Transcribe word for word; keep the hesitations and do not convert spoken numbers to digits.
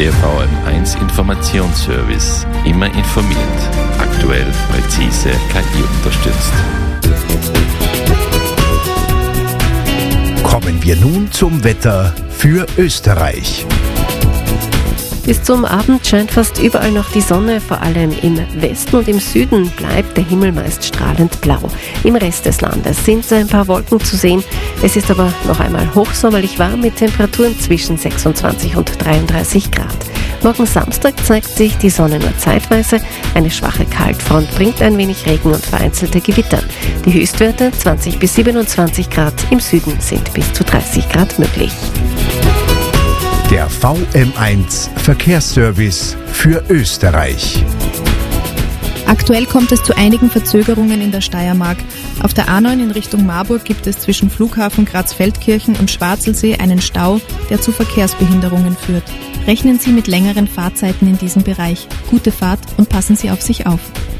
Der V M eins Informationsservice. Immer informiert. Aktuell, präzise, K I unterstützt. Kommen wir nun zum Wetter für Österreich. Bis zum Abend scheint fast überall noch die Sonne, vor allem im Westen und im Süden bleibt der Himmel meist strahlend blau. Im Rest des Landes sind ein paar Wolken zu sehen. Es ist aber noch einmal hochsommerlich warm mit Temperaturen zwischen sechsundzwanzig und dreiunddreißig Grad. Morgen Samstag zeigt sich die Sonne nur zeitweise. Eine schwache Kaltfront bringt ein wenig Regen und vereinzelte Gewitter. Die Höchstwerte zwanzig bis siebenundzwanzig Grad, im Süden sind bis zu dreißig Grad möglich. Der V M eins Verkehrsservice für Österreich. Aktuell kommt es zu einigen Verzögerungen in der Steiermark. Auf der A neun in Richtung Marburg gibt es zwischen Flughafen Graz-Feldkirchen und Schwarzelsee einen Stau, der zu Verkehrsbehinderungen führt. Rechnen Sie mit längeren Fahrzeiten in diesem Bereich. Gute Fahrt und passen Sie auf sich auf.